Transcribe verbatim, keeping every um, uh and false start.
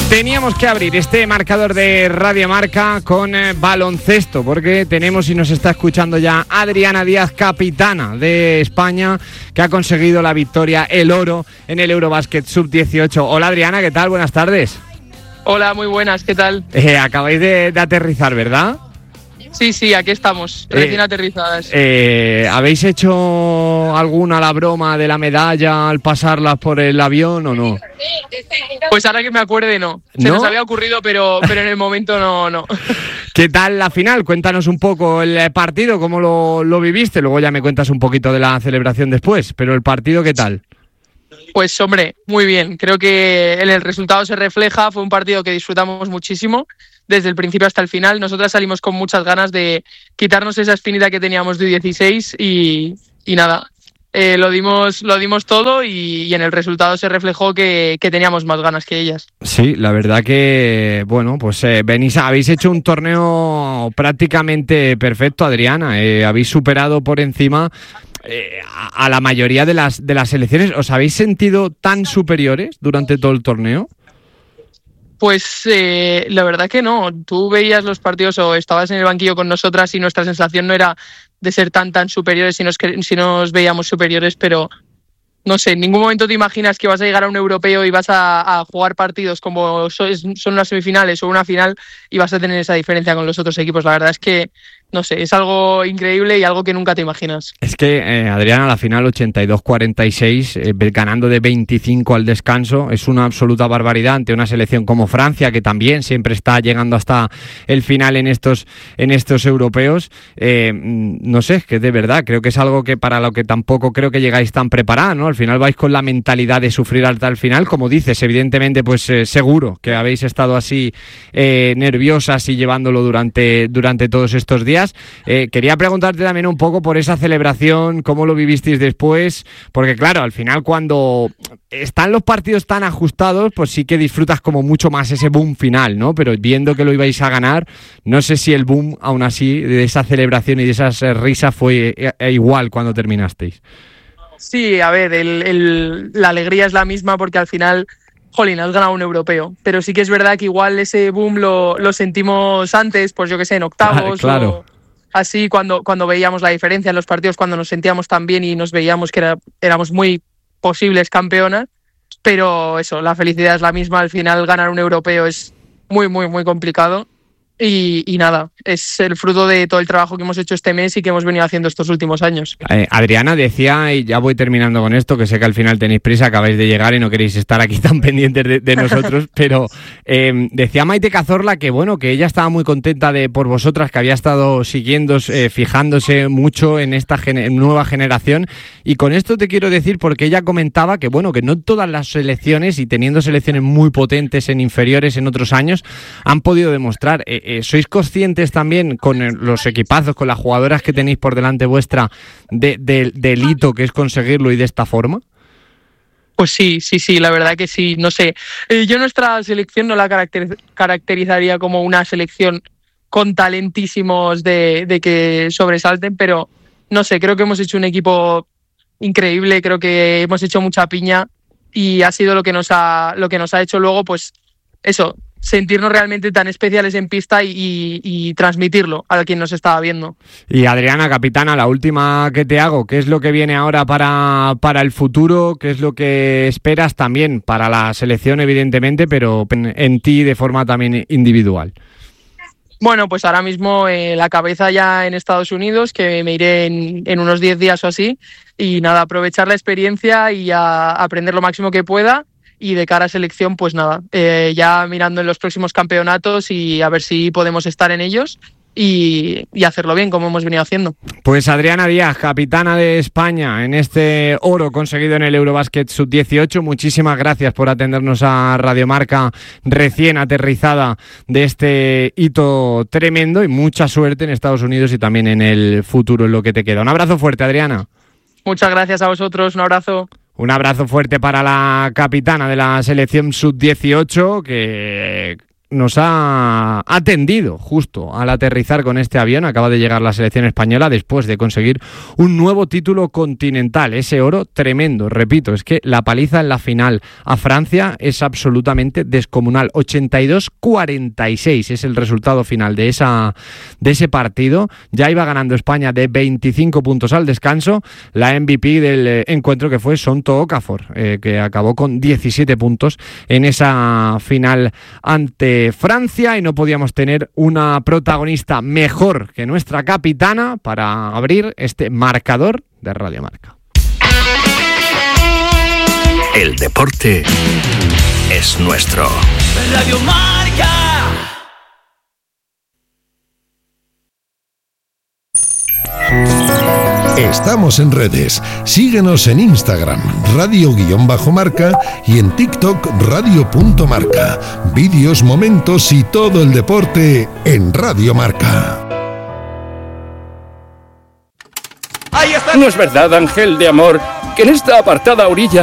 Teníamos que abrir este marcador de Radio Marca con eh, baloncesto, porque tenemos y nos está escuchando ya Adriana Díaz, capitana de España, que ha conseguido la victoria, el oro, en el Eurobasket sub dieciocho. Hola Adriana, ¿qué tal? Buenas tardes. Hola, muy buenas, ¿qué tal? Eh, acabáis de, de aterrizar, ¿verdad? Sí, sí, aquí estamos, recién eh, aterrizadas. Eh, ¿Habéis hecho alguna la broma de la medalla al pasarlas por el avión o no? Pues ahora que me acuerde, no. Se ¿No? nos había ocurrido, pero, pero en el momento no, no. ¿Qué tal la final? Cuéntanos un poco el partido, cómo lo, lo viviste. Luego ya me cuentas un poquito de la celebración después, pero el partido, ¿qué tal? Pues hombre, muy bien. Creo que en el resultado se refleja. Fue un partido que disfrutamos muchísimo desde el principio hasta el final. Nosotras salimos con muchas ganas de quitarnos esa espinita que teníamos de dieciséis y, y nada, eh, lo dimos lo dimos todo y, y en el resultado se reflejó que, que teníamos más ganas que ellas. Sí, la verdad que, bueno, pues eh, venís, habéis hecho un torneo prácticamente perfecto, Adriana. Eh, habéis superado por encima eh, a, a la mayoría de las, de las selecciones. ¿Os habéis sentido tan superiores durante todo el torneo? Pues eh, la verdad que no. Tú veías los partidos o estabas en el banquillo con nosotras y nuestra sensación no era de ser tan tan superiores si nos, si nos veíamos superiores, pero no sé, en ningún momento te imaginas que vas a llegar a un europeo y vas a, a jugar partidos como son, son unas semifinales o una final y vas a tener esa diferencia con los otros equipos. La verdad es que, no sé, es algo increíble y algo que nunca te imaginas. Es que, eh, Adriana, la final ochenta y dos cuarenta y seis, eh, ganando de veinticinco al descanso, es una absoluta barbaridad ante una selección como Francia, que también siempre está llegando hasta el final en estos, en estos europeos. Eh, no sé, es que de verdad, creo que es algo que para lo que tampoco creo que llegáis tan preparada, ¿no? Al final vais con la mentalidad de sufrir hasta el final, como dices, evidentemente, pues eh, seguro que habéis estado así eh, nerviosas y llevándolo durante, durante todos estos días. Eh, quería preguntarte también un poco por esa celebración, cómo lo vivisteis después, porque claro, al final cuando están los partidos tan ajustados, pues sí que disfrutas como mucho más ese boom final, ¿no? Pero viendo que lo ibais a ganar, no sé si el boom, aún así, de esa celebración y de esas risas fue igual cuando terminasteis. Sí, a ver, el, el, la alegría es la misma porque al final, jolín, has ganado un europeo, pero sí que es verdad que igual ese boom lo, lo sentimos antes, pues yo que sé, en octavos, claro. O así cuando, cuando veíamos la diferencia en los partidos, cuando nos sentíamos tan bien y nos veíamos que era, éramos muy posibles campeonas, pero eso, la felicidad es la misma. Al final ganar un europeo es muy, muy, muy complicado. Y, y nada, es el fruto de todo el trabajo que hemos hecho este mes y que hemos venido haciendo estos últimos años. Eh, Adriana decía, y ya voy terminando con esto, que sé que al final tenéis prisa, acabáis de llegar y no queréis estar aquí tan pendientes de, de nosotros, pero eh, decía Maite Cazorla que bueno, que ella estaba muy contenta de por vosotras, que había estado siguiendo, eh, fijándose mucho en esta gen- nueva generación, y con esto te quiero decir, porque ella comentaba que bueno, que no todas las selecciones, y teniendo selecciones muy potentes en inferiores en otros años, han podido demostrar. Eh, Eh, ¿Sois conscientes también con los equipazos, con las jugadoras que tenéis por delante vuestra de, de, del hito que es conseguirlo y de esta forma? Pues sí, sí, sí, la verdad que sí, no sé. Eh, yo nuestra selección no la caracter- caracterizaría como una selección con talentísimos de, de que sobresalten, pero no sé, creo que hemos hecho un equipo increíble, creo que hemos hecho mucha piña y ha sido lo que nos ha, lo que nos ha hecho luego, pues eso, sentirnos realmente tan especiales en pista y, y, y transmitirlo a quien nos estaba viendo. Y Adriana, capitana, la última que te hago, ¿qué es lo que viene ahora para, para el futuro? ¿Qué es lo que esperas también para la selección, evidentemente, pero en, en ti de forma también individual? Bueno, pues ahora mismo eh, la cabeza ya en Estados Unidos, que me iré en, en unos diez días o así, y nada, aprovechar la experiencia y a aprender lo máximo que pueda. Y de cara a selección, pues nada, eh, ya mirando en los próximos campeonatos y a ver si podemos estar en ellos y, y hacerlo bien, como hemos venido haciendo. Pues Adriana Díaz, capitana de España en este oro conseguido en el Eurobasket sub dieciocho, muchísimas gracias por atendernos a Radio Marca recién aterrizada de este hito tremendo y mucha suerte en Estados Unidos y también en el futuro en lo que te queda. Un abrazo fuerte, Adriana. Muchas gracias a vosotros, un abrazo. Un abrazo fuerte para la capitana de la selección sub dieciocho, que nos ha atendido justo al aterrizar con este avión. Acaba de llegar la selección española después de conseguir un nuevo título continental. Ese oro tremendo, repito, es que la paliza en la final a Francia es absolutamente descomunal. ochenta y dos cuarenta y seis es el resultado final de, esa, de ese partido. Ya iba ganando España de veinticinco puntos al descanso. La M V P del eh, encuentro que fue Sonto Okafor, eh, que acabó con diecisiete puntos en esa final ante Francia, y no podíamos tener una protagonista mejor que nuestra capitana para abrir este marcador de Radio Marca. El deporte es nuestro. Radio Marca. Estamos en redes. Síguenos en Instagram, radio-marca, y en TikTok, radio.marca. Vídeos, momentos y todo el deporte en Radio Marca. ¿No es verdad, ángel de amor, que en esta apartada orilla